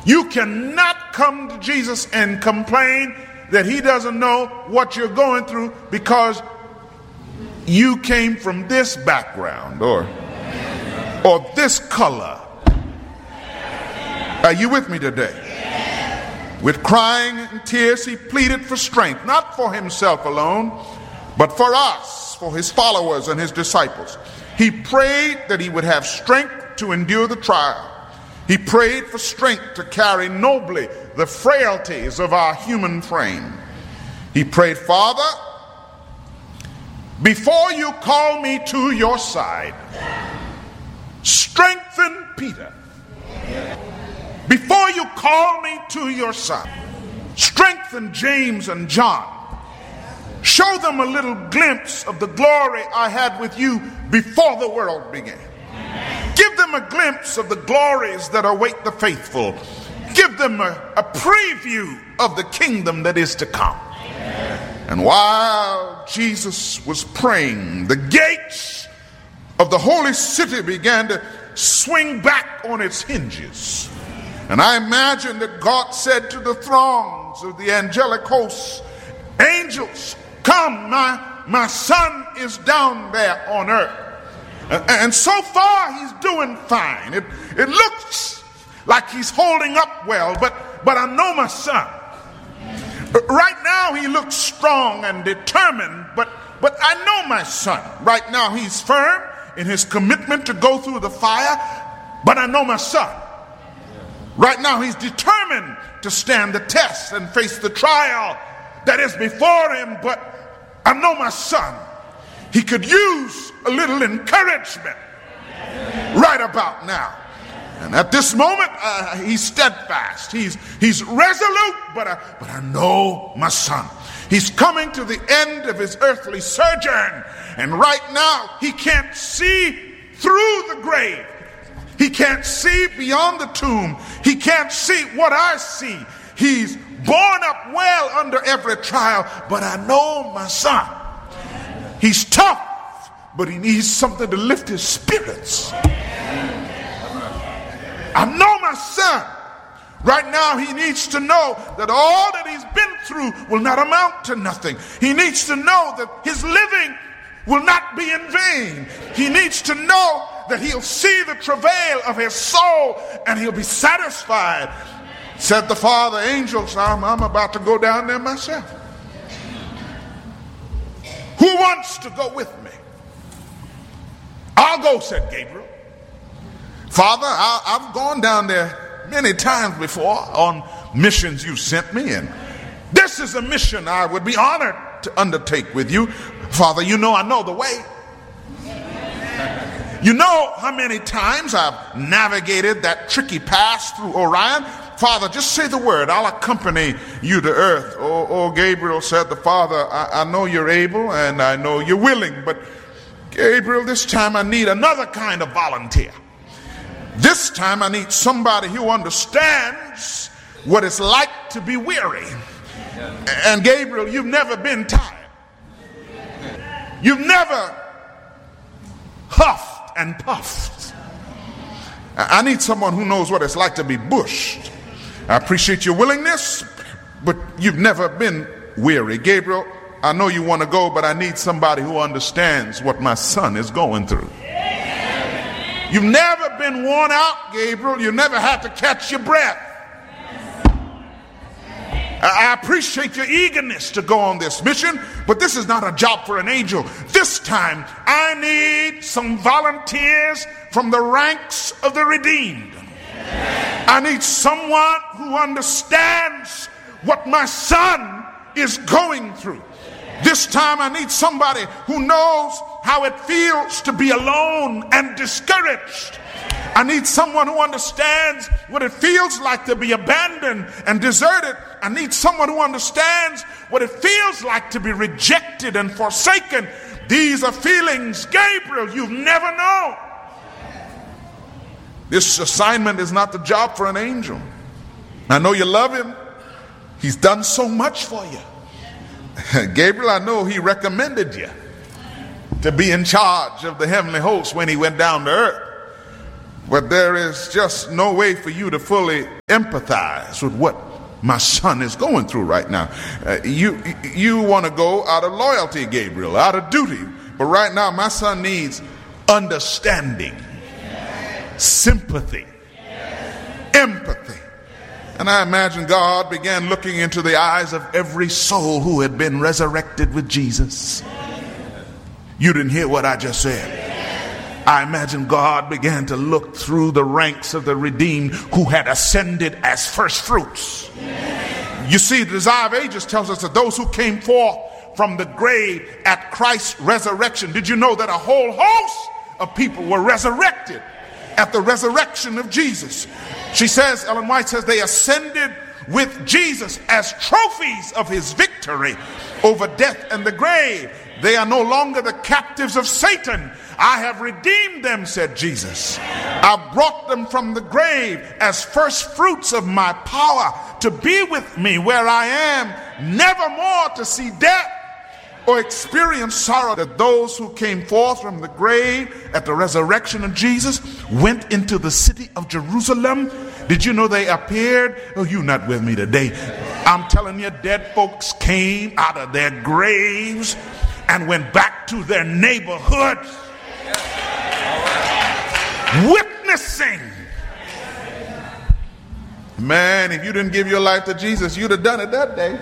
You cannot come to Jesus and complain that he doesn't know what you're going through because you came from this background or this color. Are you with me today? With crying and tears, he pleaded for strength, not for himself alone, but for us, for his followers and his disciples. He prayed that he would have strength to endure the trial. He prayed for strength to carry nobly the frailties of our human frame. He prayed, Father, before you call me to your side, strengthen Peter. Before you call me to your side, strengthen James and John. Show them a little glimpse of the glory I had with you before the world began. Give them a glimpse of the glories that await the faithful. Give them a preview of the kingdom that is to come. And while Jesus was praying, the gates of the holy city began to swing back on its hinges. And I imagine that God said to the throngs of the angelic hosts, angels, come, my son is down there on earth. And so far he's doing fine. It looks like he's holding up well, but I know my son. Right now he looks strong and determined, but I know my son. Right now he's firm in his commitment to go through the fire, but I know my son. Right now he's determined to stand the test and face the trial that is before him, but I know my son. He could use a little encouragement right about now. And at this moment, he's steadfast. He's resolute, but I know my son. He's coming to the end of his earthly sojourn. And right now, he can't see through the grave. He can't see beyond the tomb. He can't see what I see. He's borne up well under every trial, but I know my son. He's tough, but he needs something to lift his spirits. I know my son. Right now he needs to know that all that he's been through will not amount to nothing. He needs to know that his living will not be in vain. He needs to know that he'll see the travail of his soul and he'll be satisfied. Said the Father, angels, I'm about to go down there myself. Who wants to go with me? I'll go, said Gabriel. Father, I've gone down there many times before on missions you sent me, and this is a mission I would be honored to undertake with you. Father, you know I know the way. You know how many times I've navigated that tricky pass through Orion. Father, just say the word. I'll accompany you to earth. Oh, Gabriel, said the Father, I know you're able and I know you're willing, but Gabriel, this time I need another kind of volunteer. This time I need somebody who understands what it's like to be weary. And Gabriel, you've never been tired. You've never huffed and puffed. I need someone who knows what it's like to be bushed. I appreciate your willingness, but you've never been weary. Gabriel, I know you want to go, but I need somebody who understands what my son is going through. You've never been worn out, Gabriel. You never had to catch your breath. I appreciate your eagerness to go on this mission, but this is not a job for an angel. This time, I need some volunteers from the ranks of the redeemed. I need someone who understands what my son is going through. This time I need somebody who knows how it feels to be alone and discouraged. I need someone who understands what it feels like to be abandoned and deserted. I need someone who understands what it feels like to be rejected and forsaken. These are feelings, Gabriel, you've never known. This assignment is not the job for an angel. I know you love him. He's done so much for you. Gabriel, I know he recommended you to be in charge of the heavenly host when he went down to earth. But there is just no way for you to fully empathize with what my son is going through right now. You want to go out of loyalty, Gabriel, out of duty. But right now, my son needs understanding, sympathy, empathy. And I imagine God began looking into the eyes of every soul who had been resurrected with Jesus. You didn't hear what I just said. I imagine God began to look through the ranks of the redeemed who had ascended as first fruits. You see, the Desire of Ages tells us that those who came forth from the grave at Christ's resurrection. Did you know that a whole host of people were resurrected at the resurrection of Jesus? She says, Ellen White says, they ascended with Jesus as trophies of his victory over death and the grave. They are no longer the captives of Satan. I have redeemed them, said Jesus. I brought them from the grave as first fruits of my power to be with me where I am, never more to see death or experience sorrow. That those who came forth from the grave at the resurrection of Jesus went into the city of Jerusalem. Did you know they appeared? Oh, you're not with me today. I'm telling you, dead folks came out of their graves and went back to their neighborhoods, witnessing. Man, if you didn't give your life to Jesus, you'd have done it that day.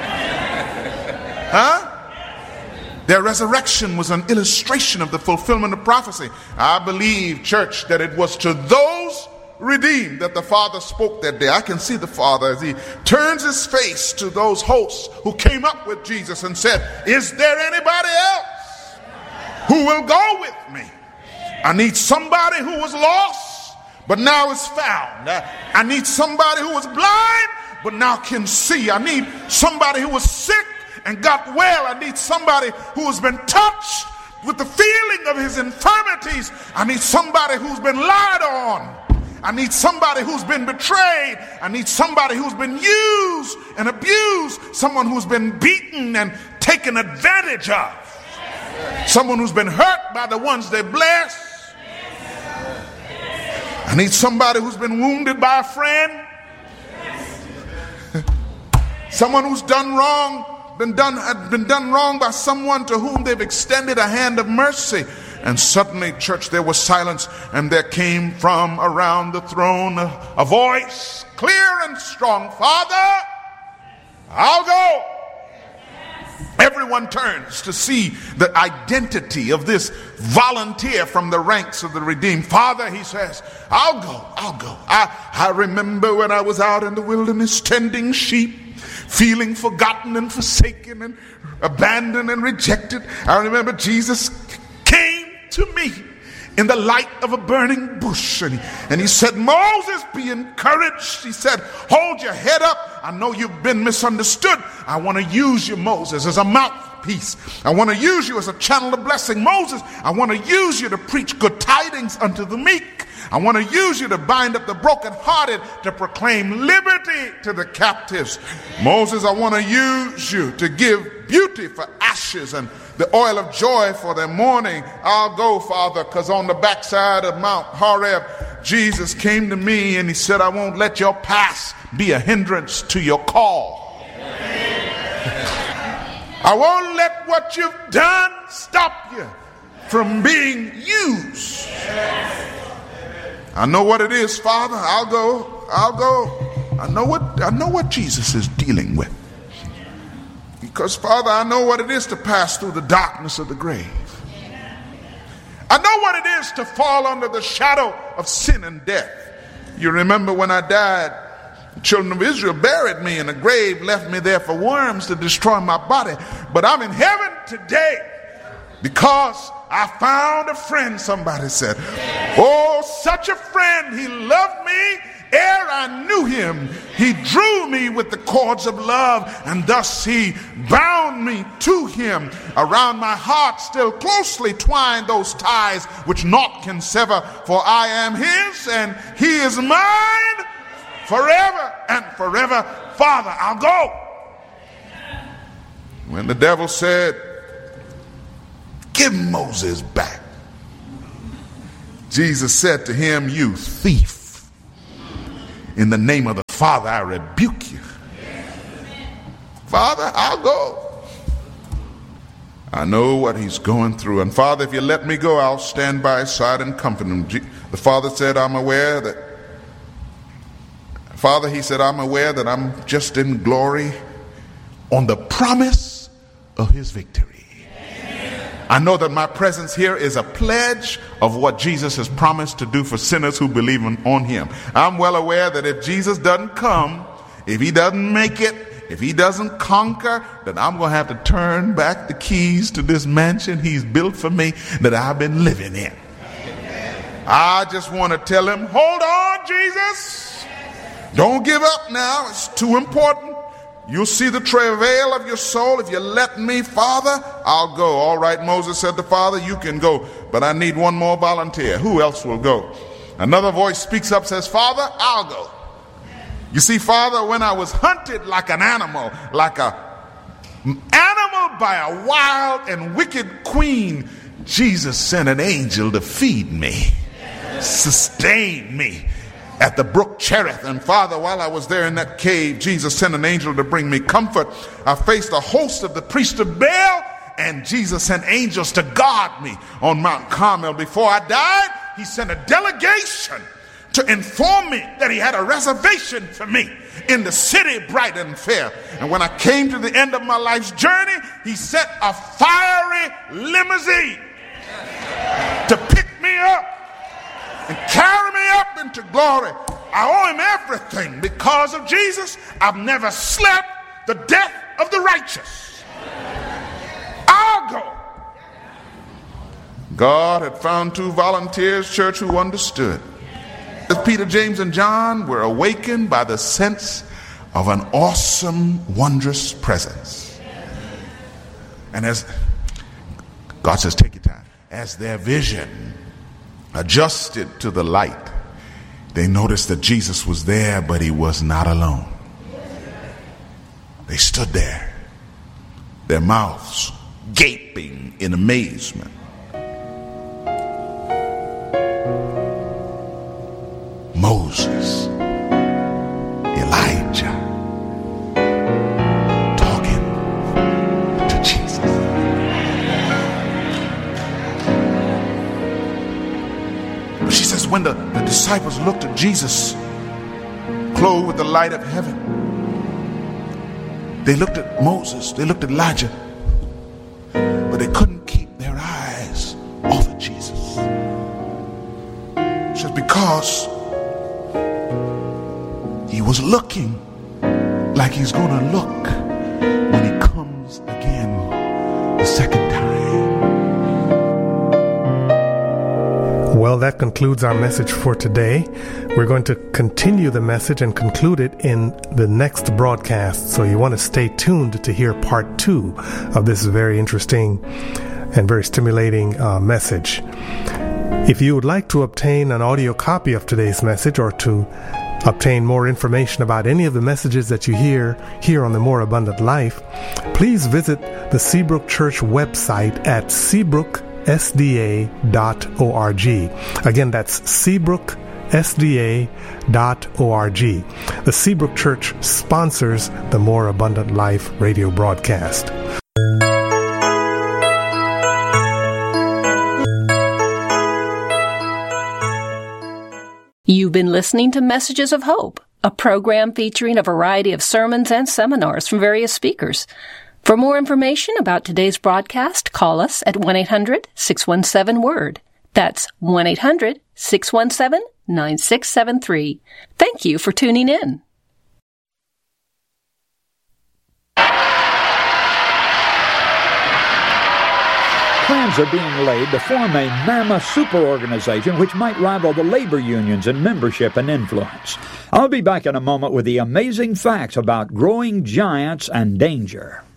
Huh? Their resurrection was an illustration of the fulfillment of prophecy. I believe, church, that it was to those redeemed that the Father spoke that day. I can see the Father as he turns his face to those hosts who came up with Jesus and said, is there anybody else who will go with me? I need somebody who was lost but now is found. I need somebody who was blind but now can see. I need somebody who was sick and got well. I need somebody who has been touched with the feeling of his infirmities. I need somebody who's been lied on. I need somebody who's been betrayed. I need somebody who's been used and abused. Someone who's been beaten and taken advantage of. Someone who's been hurt by the ones they bless. I need somebody who's been wounded by a friend. Someone who's done wrong, been done wrong by someone to whom they've extended a hand of mercy. And suddenly, church, there was silence, and there came from around the throne a voice, clear and strong, Father, I'll go. Everyone turns to see the identity of this volunteer from the ranks of the redeemed. Father, he says, I'll go. I remember when I was out in the wilderness tending sheep, feeling forgotten and forsaken and abandoned and rejected. I remember Jesus came to me in the light of a burning bush, and he said, Moses, be encouraged. He said, hold your head up. I know you've been misunderstood. I want to use you, Moses, as a mouthpiece. I want to use you as a channel of blessing. Moses, I want to use you to preach good tidings unto the meek. I want to use you to bind up the brokenhearted, to proclaim liberty to the captives. Moses, I want to use you to give beauty for ashes and the oil of joy for their mourning. I'll go, Father, because on the backside of Mount Horeb, Jesus came to me and he said, I won't let your past be a hindrance to your call. I won't let what you've done stop you from being used. I know what it is, Father. I'll go. I know what Jesus is dealing with. Because, Father, I know what it is to pass through the darkness of the grave. I know what it is to fall under the shadow of sin and death. You remember when I died, the children of Israel buried me in a grave, left me there for worms to destroy my body. But I'm in heaven today because I found a friend, somebody said. Oh, such a friend. He loved me ere I knew him. He drew me with the cords of love, and thus he bound me to him. Around my heart still closely twined those ties which naught can sever. For I am his, and he is mine forever and forever. Father, I'll go. When the devil said, give Moses back, Jesus said to him, "You thief, in the name of the Father I rebuke you." Father, I'll go. I know what he's going through. And Father, if you let me go, I'll stand by his side and comfort him. The Father said, I'm aware that I'm just in glory on the promise of his victory. I know that my presence here is a pledge of what Jesus has promised to do for sinners who believe on him. I'm well aware that if Jesus doesn't come, if he doesn't make it, if he doesn't conquer, then I'm going to have to turn back the keys to this mansion he's built for me that I've been living in. I just want to tell him, hold on, Jesus. Don't give up now. It's too important. You'll see the travail of your soul. If you let me, Father, I'll go. All right, Moses said to Father, you can go, but I need one more volunteer. Who else will go? Another voice speaks up, says, Father, I'll go. You see, Father, when I was hunted like an animal, by a wild and wicked queen, Jesus sent an angel to feed me, sustain me at the brook Cherith. And Father, while I was there in that cave, Jesus sent an angel to bring me comfort. I faced a host of the priest of Baal, and Jesus sent angels to guard me on Mount Carmel. Before I died, he sent a delegation to inform me that he had a reservation for me in the city bright and fair. And when I came to the end of my life's journey, he sent a fiery limousine to pick me up and carry me up into glory. I owe him everything. Because of Jesus, I've never slept the death of the righteous. I'll go. God had found 2 volunteers, church, who understood. Peter, James, and John were awakened by the sense of an awesome, wondrous presence. And as God says, take your time. As their vision adjusted to the light, they noticed that Jesus was there, but he was not alone. They stood there, their mouths gaping in amazement. Moses, Elijah, talking to Jesus. But she says, when the disciples looked at Jesus, clothed with the light of heaven, they looked at Moses, they looked at Elijah, but they couldn't keep their eyes off of Jesus. She says, because he was looking like he's going to look when he comes again the second time. Well, that concludes our message for today. We're going to continue the message and conclude it in the next broadcast. So you want to stay tuned to hear part 2 of this very interesting and very stimulating message. If you would like to obtain an audio copy of today's message or to obtain more information about any of the messages that you hear here on The More Abundant Life, please visit the Seabrook Church website at seabrooksda.org. Again, that's seabrooksda.org. The Seabrook Church sponsors the More Abundant Life radio broadcast. You've been listening to Messages of Hope, a program featuring a variety of sermons and seminars from various speakers. For more information about today's broadcast, call us at 1-800-617-WORD. That's 1-800-617-9673. Thank you for tuning in. Plans are being laid to form a mammoth superorganization which might rival the labor unions in membership and influence. I'll be back in a moment with the amazing facts about growing giants and danger.